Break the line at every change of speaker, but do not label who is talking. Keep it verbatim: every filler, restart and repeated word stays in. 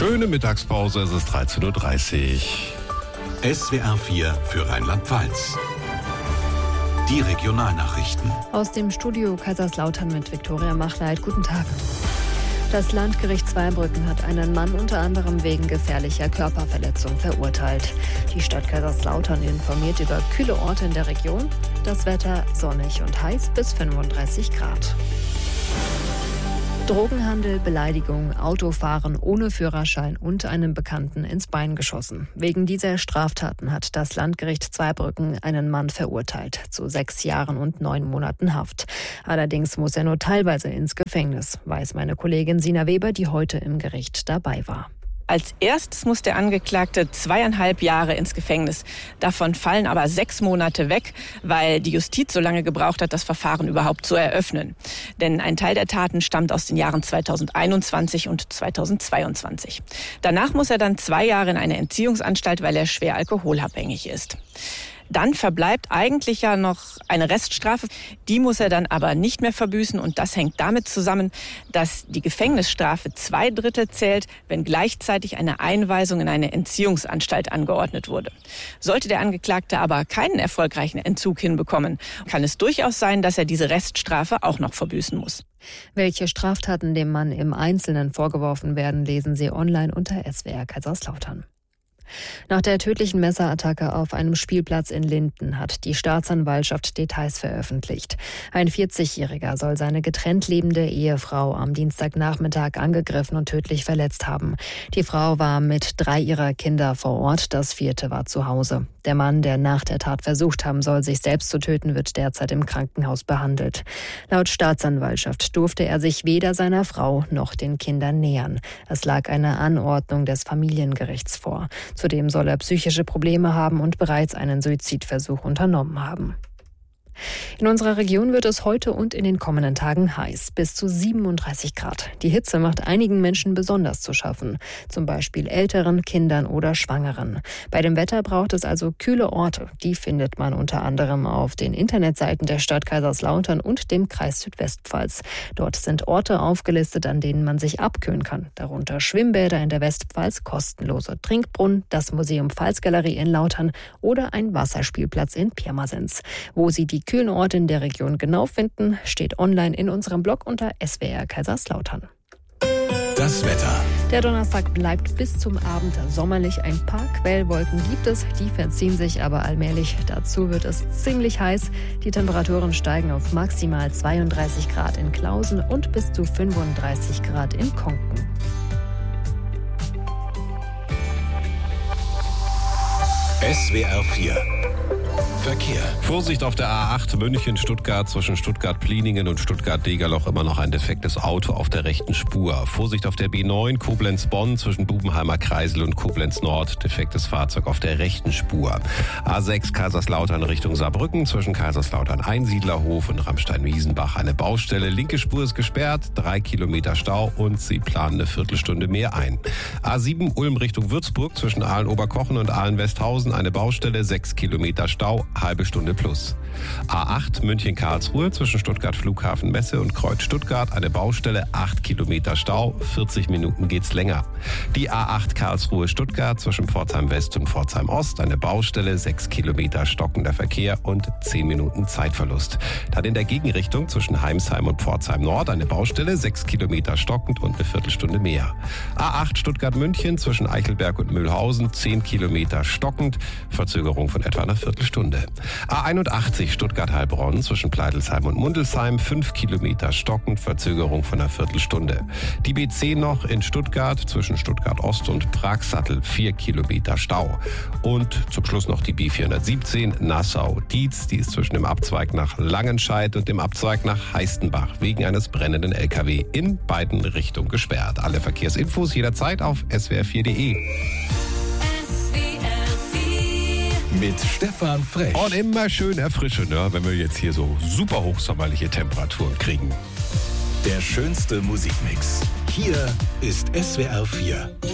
Schöne Mittagspause, es ist dreizehn Uhr dreißig.
S W R vier für Rheinland-Pfalz. Die Regionalnachrichten.
Aus dem Studio Kaiserslautern mit Viktoria Machleit. Guten Tag. Das Landgericht Zweibrücken hat einen Mann unter anderem wegen gefährlicher Körperverletzung verurteilt. Die Stadt Kaiserslautern informiert über kühle Orte in der Region. Das Wetter sonnig und heiß bis fünfunddreißig Grad. Drogenhandel, Beleidigung, Autofahren ohne Führerschein und einem Bekannten ins Bein geschossen. Wegen dieser Straftaten hat das Landgericht Zweibrücken einen Mann verurteilt zu sechs Jahren und neun Monaten Haft. Allerdings muss er nur teilweise ins Gefängnis, weiß meine Kollegin Sina Weber, die heute im Gericht dabei war.
Als erstes muss der Angeklagte zweieinhalb Jahre ins Gefängnis. Davon fallen aber sechs Monate weg, weil die Justiz so lange gebraucht hat, das Verfahren überhaupt zu eröffnen. Denn ein Teil der Taten stammt aus den Jahren zweitausendeinundzwanzig und zweitausendzweiundzwanzig. Danach muss er dann zwei Jahre in eine Entziehungsanstalt, weil er schwer alkoholabhängig ist. Dann verbleibt eigentlich ja noch eine Reststrafe. Die muss er dann aber nicht mehr verbüßen. Und das hängt damit zusammen, dass die Gefängnisstrafe zwei Drittel zählt, wenn gleichzeitig eine Einweisung in eine Entziehungsanstalt angeordnet wurde. Sollte der Angeklagte aber keinen erfolgreichen Entzug hinbekommen, kann es durchaus sein, dass er diese Reststrafe auch noch verbüßen muss.
Welche Straftaten dem Mann im Einzelnen vorgeworfen werden, lesen Sie online unter S W R Kaiserslautern. Nach der tödlichen Messerattacke auf einem Spielplatz in Linden hat die Staatsanwaltschaft Details veröffentlicht. Ein vierzigjähriger soll seine getrennt lebende Ehefrau am Dienstagnachmittag angegriffen und tödlich verletzt haben. Die Frau war mit drei ihrer Kinder vor Ort, das vierte war zu Hause. Der Mann, der nach der Tat versucht haben soll, sich selbst zu töten, wird derzeit im Krankenhaus behandelt. Laut Staatsanwaltschaft durfte er sich weder seiner Frau noch den Kindern nähern. Es lag eine Anordnung des Familiengerichts vor. Zudem soll er psychische Probleme haben und bereits einen Suizidversuch unternommen haben. In unserer Region wird es heute und in den kommenden Tagen heiß, bis zu siebenunddreißig Grad. Die Hitze macht einigen Menschen besonders zu schaffen, zum Beispiel Älteren, Kindern oder Schwangeren. Bei dem Wetter braucht es also kühle Orte. Die findet man unter anderem auf den Internetseiten der Stadt Kaiserslautern und dem Kreis Südwestpfalz. Dort sind Orte aufgelistet, an denen man sich abkühlen kann. Darunter Schwimmbäder in der Westpfalz, kostenlose Trinkbrunnen, das Museum Pfalzgalerie in Lautern oder ein Wasserspielplatz in Pirmasens. Wo Sie die kühlen Orte in der Region genau finden, steht online in unserem Blog unter S W R Kaiserslautern.
Das Wetter.
Der Donnerstag bleibt bis zum Abend sommerlich. Ein paar Quellwolken gibt es, die verziehen sich aber allmählich. Dazu wird es ziemlich heiß. Die Temperaturen steigen auf maximal zweiunddreißig Grad in Klausen und bis zu fünfunddreißig Grad in Konken.
S W R vier Verkehr.
Vorsicht auf der A acht München-Stuttgart zwischen Stuttgart-Pliningen und Stuttgart-Degerloch immer noch ein defektes Auto auf der rechten Spur. Vorsicht auf der B neun Koblenz-Bonn zwischen Bubenheimer Kreisel und Koblenz-Nord, defektes Fahrzeug auf der rechten Spur. A sechs Kaiserslautern Richtung Saarbrücken zwischen Kaiserslautern-Einsiedlerhof und Ramstein-Wiesenbach eine Baustelle. Linke Spur ist gesperrt, drei Kilometer Stau und sie planen eine Viertelstunde mehr ein. A sieben Ulm Richtung Würzburg zwischen Aalen-Oberkochen und Aalen-Westhausen eine Baustelle, sechs Kilometer Stau, halbe Stunde plus. A acht München-Karlsruhe zwischen Stuttgart Flughafen Messe und Kreuz Stuttgart eine Baustelle, acht Kilometer Stau, vierzig Minuten geht's länger. Die A acht Karlsruhe Stuttgart zwischen Pforzheim West und Pforzheim Ost eine Baustelle, sechs Kilometer stockender Verkehr und zehn Minuten Zeitverlust. Dann in der Gegenrichtung zwischen Heimsheim und Pforzheim Nord eine Baustelle, sechs Kilometer stockend und eine Viertelstunde mehr. A acht Stuttgart München zwischen Eichelberg und Mühlhausen zehn Kilometer stockend, Verzögerung von etwa einer Viertelstunde. A einundachtzig Stuttgart-Heilbronn zwischen Pleidelsheim und Mundelsheim fünf Kilometer stockend, Verzögerung von einer Viertelstunde. Die B zehn noch in Stuttgart zwischen Stuttgart Ost und Pragsattel vier Kilometer Stau. Und zum Schluss noch die B vierhundertsiebzehn Nassau-Dietz, die ist zwischen dem Abzweig nach Langenscheidt und dem Abzweig nach Heistenbach wegen eines brennenden L K W in beiden Richtungen gesperrt. Alle Verkehrsinfos jederzeit auf S W R vier Punkt de.
Mit Stefan Frech.
Und immer schön erfrischen, ne, wenn wir jetzt hier so super hochsommerliche Temperaturen kriegen.
Der schönste Musikmix. Hier ist S W R vier.